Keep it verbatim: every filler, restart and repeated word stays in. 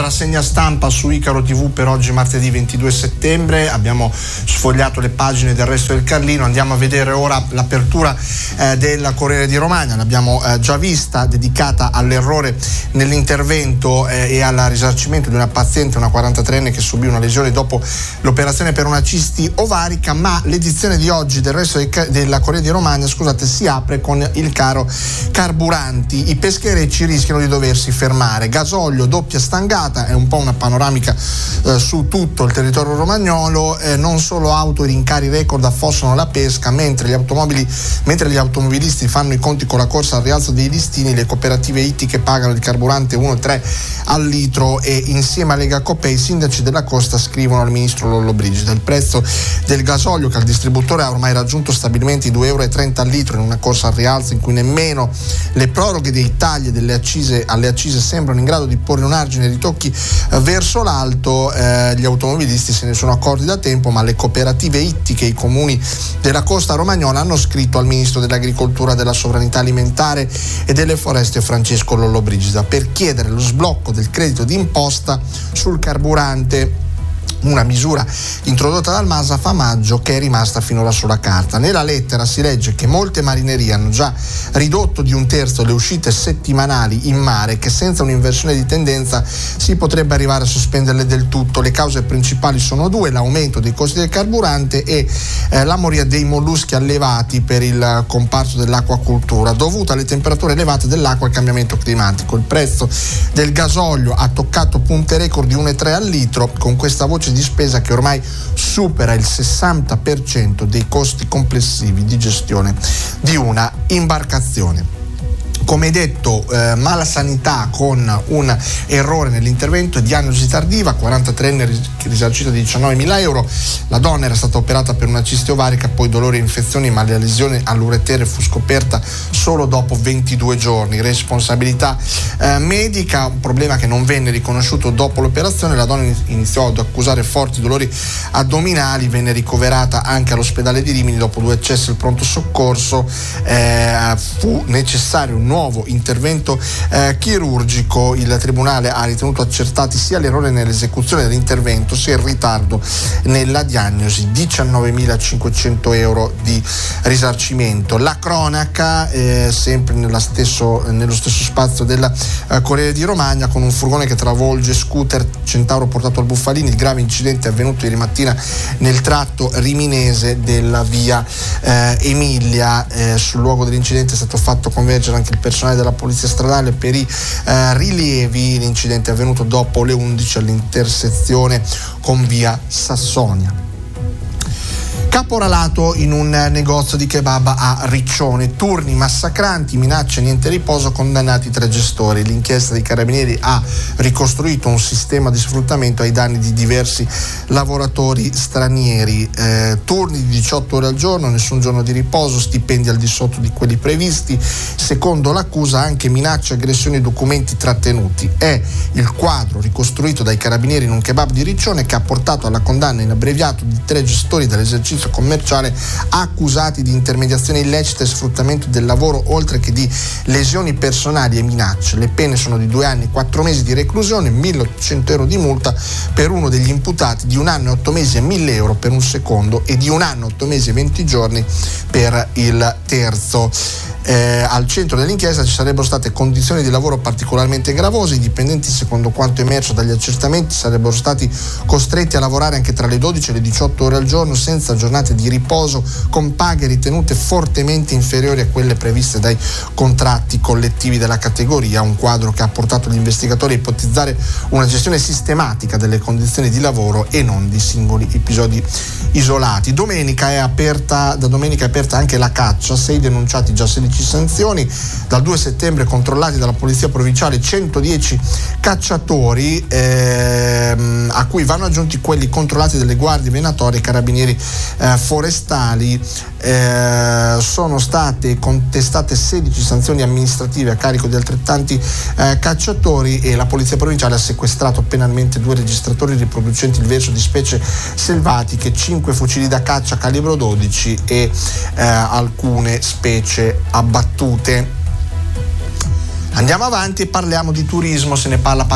Rassegna stampa su Icaro tivù per oggi martedì ventidue settembre, abbiamo sfogliato le pagine del Resto del Carlino, andiamo a vedere ora l'apertura eh, del Corriere di Romagna, l'abbiamo eh, già vista, dedicata all'errore nell'intervento eh, e al risarcimento di una paziente, una quarantatreenne che subì una lesione dopo l'operazione per una cisti ovarica, ma l'edizione di oggi del Resto del, della Corriere di Romagna, scusate, si apre con il caro carburanti, i pescherecci rischiano di doversi fermare, gasolio, doppia stangata. È un po' una panoramica eh, su tutto il territorio romagnolo, eh, non solo auto e rincari record affossano la pesca, mentre gli automobili mentre gli automobilisti fanno i conti con la corsa al rialzo dei listini, le cooperative ittiche pagano il carburante uno virgola tre al litro e insieme a Lega Coop i sindaci della Costa scrivono al ministro Lollobrigida. Il prezzo del gasolio che al distributore ha ormai raggiunto stabilmente i due virgola trenta euro al litro in una corsa al rialzo in cui nemmeno le proroghe dei tagli delle accise alle accise sembrano in grado di porre un argine ai ritocchi verso l'alto. Eh, gli automobilisti se ne sono accorti da tempo, ma le cooperative ittiche e i comuni della costa romagnola hanno scritto al ministro dell'agricoltura, della sovranità alimentare e delle foreste Francesco Lollobrigida per chiedere lo sblocco del credito d'imposta sul carburante, una misura introdotta dal MASAF a maggio che è rimasta finora sulla carta. Nella lettera si legge che molte marinerie hanno già ridotto di un terzo le uscite settimanali in mare, che senza un'inversione di tendenza si potrebbe arrivare a sospenderle del tutto. Le cause principali sono due: l'aumento dei costi del carburante e eh, la moria dei molluschi allevati per il comparto dell'acquacultura dovuta alle temperature elevate dell'acqua e al cambiamento climatico. Il prezzo del gasolio ha toccato punte record di uno virgola tre al litro, con questa voce di spesa che ormai supera il sessanta per cento dei costi complessivi di gestione di una imbarcazione. Come detto, eh, mala sanità con un errore nell'intervento e diagnosi tardiva, quarantatreenne risarcita di diciannovemila euro. La donna era stata operata per una cisti ovarica, poi dolori e infezioni, ma la lesione all'uretere fu scoperta solo dopo ventidue giorni. Responsabilità eh, medica, un problema che non venne riconosciuto dopo l'operazione. La donna iniziò ad accusare forti dolori addominali, venne ricoverata anche all'ospedale di Rimini. Dopo due accessi al pronto soccorso eh, fu necessario un nuovo intervento eh, chirurgico. Il tribunale ha ritenuto accertati sia l'errore nell'esecuzione dell'intervento sia il ritardo nella diagnosi. diciannovemilacinquecento euro di risarcimento. La cronaca eh, sempre nella stesso, nello stesso spazio della eh, Corriere di Romagna, con un furgone che travolge scooter Centauro portato al Buffalini. Il grave incidente è avvenuto ieri mattina nel tratto riminese della via eh, Emilia. Eh, sul luogo dell'incidente è stato fatto convergere anche il personale della polizia stradale per i eh, rilievi. L'incidente è avvenuto dopo le undici all'intersezione con via Sassonia. Caporalato in un negozio di kebab a Riccione, turni massacranti, minacce, niente riposo, condannati tre gestori. L'inchiesta dei carabinieri ha ricostruito un sistema di sfruttamento ai danni di diversi lavoratori stranieri, eh, turni di diciotto ore al giorno, nessun giorno di riposo, stipendi al di sotto di quelli previsti. Secondo l'accusa anche minacce, aggressioni e documenti trattenuti. È il quadro ricostruito dai carabinieri in un kebab di Riccione che ha portato alla condanna in abbreviato di tre gestori dell'esercizio commerciale accusati di intermediazione illecita e sfruttamento del lavoro, oltre che di lesioni personali e minacce. Le pene sono di due anni e quattro mesi di reclusione, milleottocento euro di multa per uno degli imputati, di un anno e otto mesi e mille euro per un secondo e di un anno, otto mesi e venti giorni per il terzo. Eh, al centro dell'inchiesta ci sarebbero state condizioni di lavoro particolarmente gravose. I dipendenti, secondo quanto emerso dagli accertamenti, sarebbero stati costretti a lavorare anche tra le dodici e le diciotto ore al giorno, senza giornate di riposo, con paghe ritenute fortemente inferiori a quelle previste dai contratti collettivi della categoria. Un quadro che ha portato gli investigatori a ipotizzare una gestione sistematica delle condizioni di lavoro e non di singoli episodi isolati. Domenica è aperta, da domenica è aperta anche la caccia, sei denunciati, già sedici sanzioni. Dal due settembre controllati dalla polizia provinciale centodieci cacciatori, ehm, a cui vanno aggiunti quelli controllati dalle guardie venatorie e carabinieri eh, forestali. Eh, sono state contestate sedici sanzioni amministrative a carico di altrettanti eh, cacciatori e la polizia provinciale ha sequestrato penalmente due registratori riproducenti il verso di specie selvatiche, cinque fucili da caccia calibro dodici e eh, alcune specie abbattute. Andiamo avanti e parliamo di turismo, se ne parla